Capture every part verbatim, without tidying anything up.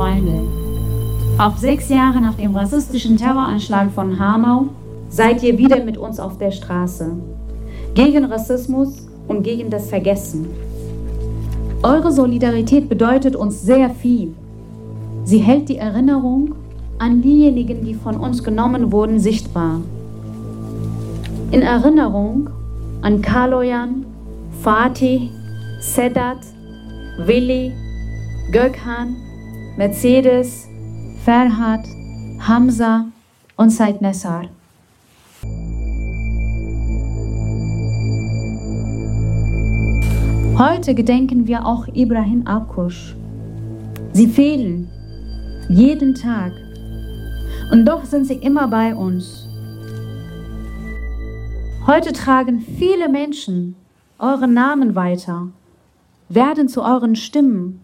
Freunde. Auch sechs Jahre nach dem rassistischen Terroranschlag von Hanau seid ihr wieder mit uns auf der Straße. Gegen Rassismus und gegen das Vergessen. Eure Solidarität bedeutet uns sehr viel. Sie hält die Erinnerung an diejenigen, die von uns genommen wurden, sichtbar. In Erinnerung an Kaloyan, Fatih, Sedat, Willi, Gökhan, Mercedes, Ferhat, Hamza und Said Nessar. Heute gedenken wir auch Ibrahim Akkuş. Sie fehlen jeden Tag und doch sind sie immer bei uns. Heute tragen viele Menschen eure Namen weiter, werden zu euren Stimmen.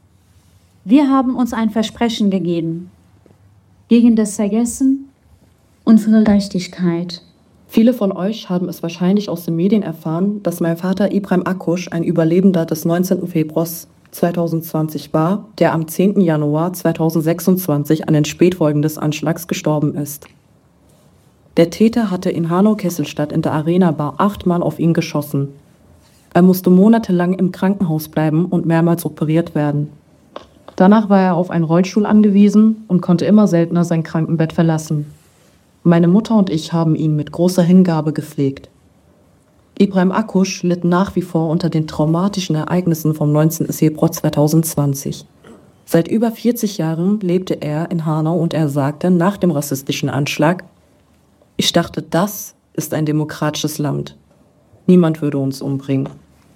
Wir haben uns ein Versprechen gegeben, gegen das Vergessen und für Gerechtigkeit. Viele von euch haben es wahrscheinlich aus den Medien erfahren, dass mein Vater Ibrahim Akkuş ein Überlebender des neunzehnten Februars zweitausendzwanzig war, der am zehnten Januar zweitausendsechsundzwanzig an den Spätfolgen des Anschlags gestorben ist. Der Täter hatte in Hanau-Kesselstadt in der Arena Bar achtmal auf ihn geschossen. Er musste monatelang im Krankenhaus bleiben und mehrmals operiert werden. Danach war er auf einen Rollstuhl angewiesen und konnte immer seltener sein Krankenbett verlassen. Meine Mutter und ich haben ihn mit großer Hingabe gepflegt. Ibrahim Akkuş litt nach wie vor unter den traumatischen Ereignissen vom neunzehnten Februar zweitausendzwanzig. Seit über vierzig Jahren lebte er in Hanau und er sagte nach dem rassistischen Anschlag: Ich dachte, das ist ein demokratisches Land. Niemand würde uns umbringen.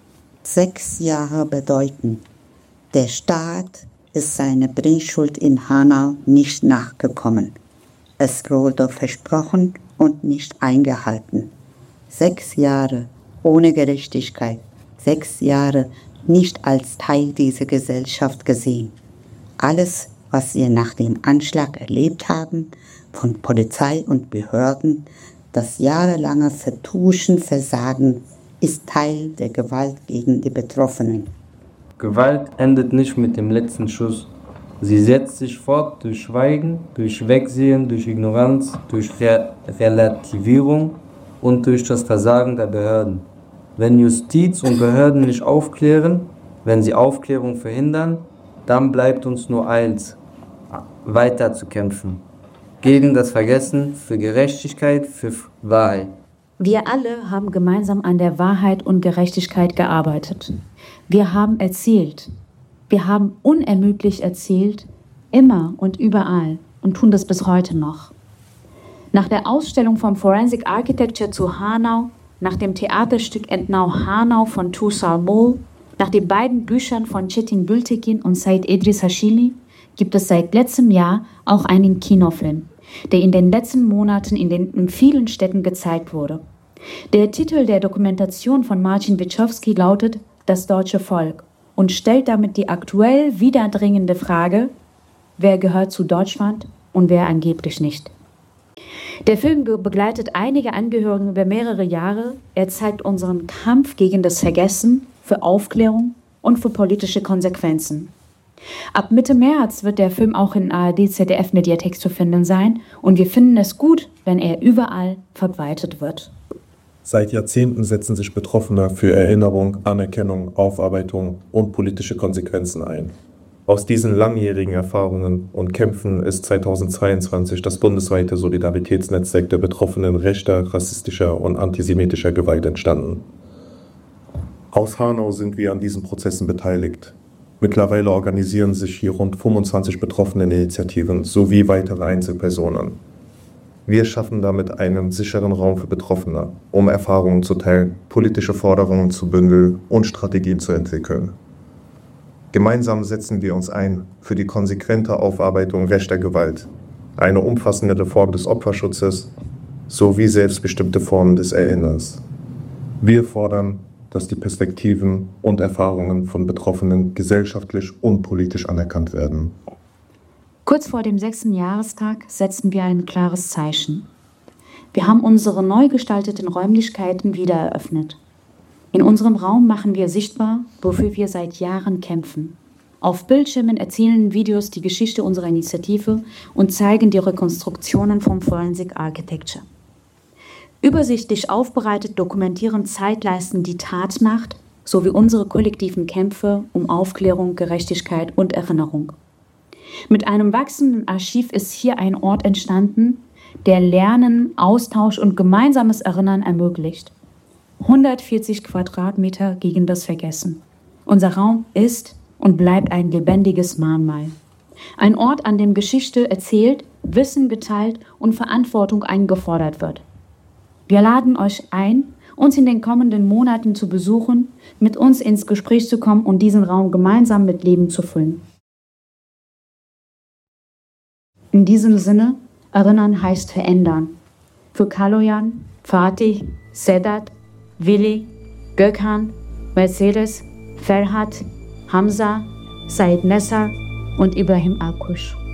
Sechs Jahre bedeuten, der Staat ist seiner Bringschuld in Hanau nicht nachgekommen. Es wurde versprochen und nicht eingehalten. Sechs Jahre ohne Gerechtigkeit, sechs Jahre nicht als Teil dieser Gesellschaft gesehen. Alles, was wir nach dem Anschlag erlebt haben, von Polizei und Behörden, das jahrelange Vertuschen, Versagen, ist Teil der Gewalt gegen die Betroffenen. Gewalt endet nicht mit dem letzten Schuss. Sie setzt sich fort durch Schweigen, durch Wegsehen, durch Ignoranz, durch Re- Relativierung und durch das Versagen der Behörden. Wenn Justiz und Behörden nicht aufklären, wenn sie Aufklärung verhindern, dann bleibt uns nur eins, weiter zu kämpfen. Gegen das Vergessen, für Gerechtigkeit, für Wahrheit. Wir alle haben gemeinsam an der Wahrheit und Gerechtigkeit gearbeitet. Wir haben erzählt. Wir haben unermüdlich erzählt, immer und überall und tun das bis heute noch. Nach der Ausstellung vom Forensic Architecture zu Hanau, nach dem Theaterstück Entnau Hanau von Tuğsal Moll, nach den beiden Büchern von Çetin Gültekin und Said Edris Hashili gibt es seit letztem Jahr auch einen Kinofilm, der in den letzten Monaten in, den, in vielen Städten gezeigt wurde. Der Titel der Dokumentation von Marcin Wieczorski lautet Das deutsche Volk und stellt damit die aktuell wiederdringende Frage, wer gehört zu Deutschland und wer angeblich nicht. Der Film be- begleitet einige Angehörige über mehrere Jahre. Er zeigt unseren Kampf gegen das Vergessen, für Aufklärung und für politische Konsequenzen. Ab Mitte März wird der Film auch in A R D Z D F-Mediathek zu finden sein und wir finden es gut, wenn er überall verbreitet wird. Seit Jahrzehnten setzen sich Betroffene für Erinnerung, Anerkennung, Aufarbeitung und politische Konsequenzen ein. Aus diesen langjährigen Erfahrungen und Kämpfen ist zweitausendzweiundzwanzig das bundesweite Solidaritätsnetzwerk der Betroffenen rechter, rassistischer und antisemitischer Gewalt entstanden. Aus Hanau sind wir an diesen Prozessen beteiligt. Mittlerweile organisieren sich hier rund fünfundzwanzig Betroffeneninitiativen sowie weitere Einzelpersonen. Wir schaffen damit einen sicheren Raum für Betroffene, um Erfahrungen zu teilen, politische Forderungen zu bündeln und Strategien zu entwickeln. Gemeinsam setzen wir uns ein für die konsequente Aufarbeitung rechter Gewalt, eine umfassende Reform des Opferschutzes sowie selbstbestimmte Formen des Erinnerns. Wir fordern, dass die Perspektiven und Erfahrungen von Betroffenen gesellschaftlich und politisch anerkannt werden. Kurz vor dem sechsten Jahrestag setzen wir ein klares Zeichen. Wir haben unsere neu gestalteten Räumlichkeiten wieder eröffnet. In unserem Raum machen wir sichtbar, wofür wir seit Jahren kämpfen. Auf Bildschirmen erzählen Videos die Geschichte unserer Initiative und zeigen die Rekonstruktionen vom Forensic Architecture. Übersichtlich aufbereitet dokumentieren Zeitleisten die Tatnacht sowie unsere kollektiven Kämpfe um Aufklärung, Gerechtigkeit und Erinnerung. Mit einem wachsenden Archiv ist hier ein Ort entstanden, der Lernen, Austausch und gemeinsames Erinnern ermöglicht. hundertvierzig Quadratmeter gegen das Vergessen. Unser Raum ist und bleibt ein lebendiges Mahnmal. Ein Ort, an dem Geschichte erzählt, Wissen geteilt und Verantwortung eingefordert wird. Wir laden euch ein, uns in den kommenden Monaten zu besuchen, mit uns ins Gespräch zu kommen und diesen Raum gemeinsam mit Leben zu füllen. In diesem Sinne, erinnern heißt verändern. Für Kaloyan, Fatih, Sedat, Willi, Gökhan, Mercedes, Ferhat, Hamza, Said Nessar und Ibrahim Akush.